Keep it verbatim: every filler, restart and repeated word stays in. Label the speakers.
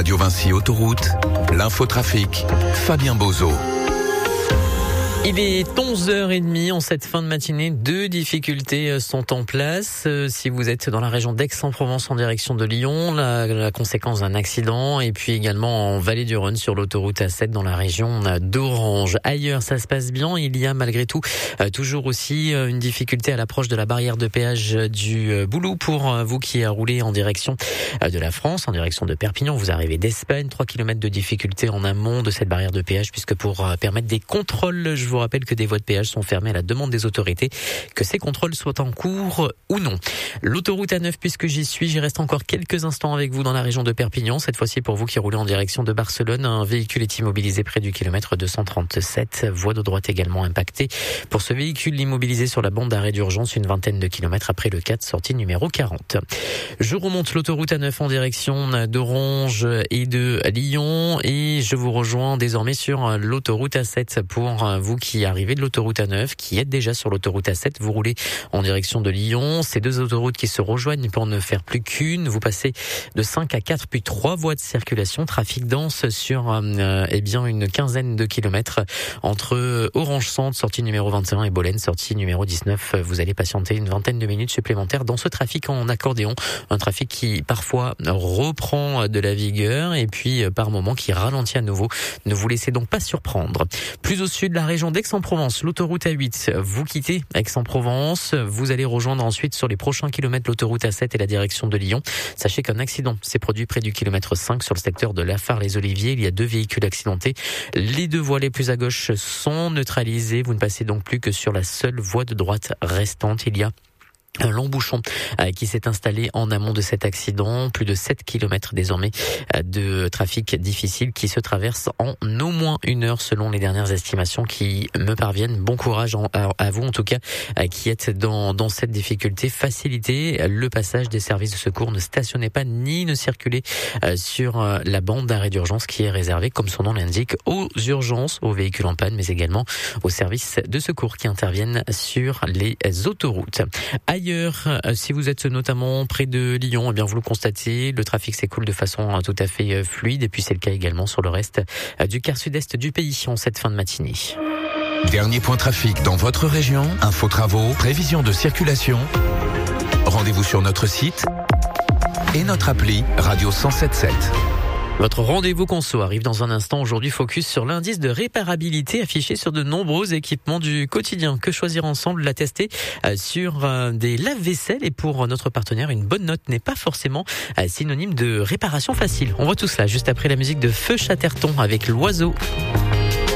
Speaker 1: Radio Vinci Autoroute, l'infotrafic, Fabien Bozo.
Speaker 2: Il est onze heures trente en cette fin de matinée. Deux difficultés sont en place. Si vous êtes dans la région d'Aix-en-Provence en direction de Lyon, la, la conséquence d'un accident, et puis également en Vallée du Rhône sur l'autoroute A sept dans la région d'Orange. Ailleurs, ça se passe bien. Il y a malgré tout toujours aussi une difficulté à l'approche de la barrière de péage du Boulou pour vous qui roulez en direction de la France, en direction de Perpignan. Vous arrivez d'Espagne. trois kilomètres de difficulté en amont de cette barrière de péage, puisque pour permettre des contrôles, je vous rappelle que des voies de péage sont fermées à la demande des autorités, que ces contrôles soient en cours ou non. L'autoroute A neuf, puisque j'y suis, j'y reste encore quelques instants avec vous dans la région de Perpignan. Cette fois-ci, pour vous qui roulez en direction de Barcelone, un véhicule est immobilisé près du kilomètre deux cent trente-sept. Voie de droite également impactée. Pour ce véhicule immobilisé sur la bande d'arrêt d'urgence, une vingtaine de kilomètres après le quatre, sortie numéro quarante. Je remonte l'autoroute A neuf en direction d'Orange et de Lyon, et je vous rejoins désormais sur l'autoroute A sept pour vous qui arrivez de l'autoroute A neuf, qui êtes déjà sur l'autoroute A sept. Vous roulez en direction de Lyon. Ces deux autoroutes qui se rejoignent pour ne faire plus qu'une. Vous passez de cinq à quatre, puis trois voies de circulation. Trafic dense sur euh, eh bien une quinzaine de kilomètres entre Orange Centre, sortie numéro vingt et un, et Bolène, sortie numéro dix-neuf. Vous allez patienter une vingtaine de minutes supplémentaires dans ce trafic en accordéon. Un trafic qui parfois reprend de la vigueur et puis par moments qui ralentit à nouveau. Ne vous laissez donc pas surprendre. Plus au sud, la région d'Aix-en-Provence, l'autoroute A huit. Vous quittez Aix-en-Provence, vous allez rejoindre ensuite sur les prochains kilomètres l'autoroute A sept et la direction de Lyon. Sachez qu'un accident s'est produit près du kilomètre cinq sur le secteur de Lafare-les-Oliviers. Il y a deux véhicules accidentés. Les deux voies les plus à gauche sont neutralisées. Vous ne passez donc plus que sur la seule voie de droite restante. Il y a un long bouchon qui s'est installé en amont de cet accident. Plus de sept kilomètres désormais de trafic difficile qui se traverse en au moins une heure selon les dernières estimations qui me parviennent. Bon courage à vous en tout cas qui êtes dans, dans cette difficulté. Facilitez le passage des services de secours. Ne stationnez pas ni ne circulez sur la bande d'arrêt d'urgence qui est réservée, comme son nom l'indique, aux urgences, aux véhicules en panne, mais également aux services de secours qui interviennent sur les autoroutes. Ailleurs, si vous êtes notamment près de Lyon, eh bien vous le constatez, le trafic s'écoule de façon tout à fait fluide, et puis c'est le cas également sur le reste du quart sud-est du pays en cette fin de matinée.
Speaker 1: Dernier point trafic dans votre région, info travaux, prévision de circulation. Rendez-vous sur notre site et notre appli Radio cent sept sept.
Speaker 2: Votre rendez-vous conso arrive dans un instant. Aujourd'hui, focus sur l'indice de réparabilité affiché sur de nombreux équipements du quotidien. Que choisir ensemble? La tester sur des lave-vaisselle. Et pour notre partenaire, une bonne note n'est pas forcément synonyme de réparation facile. On voit tout cela juste après la musique de Feu Chatterton avec l'oiseau.